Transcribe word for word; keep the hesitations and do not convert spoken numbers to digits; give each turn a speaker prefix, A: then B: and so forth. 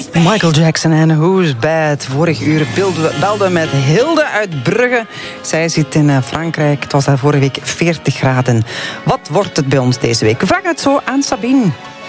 A: Michael Jackson en Who's Bad. Vorig uur belden we met Hilde uit Brugge. Zij zit in Frankrijk. Het was daar vorige week veertig graden. Wat wordt het bij ons deze week? We vragen het zo aan Sabine.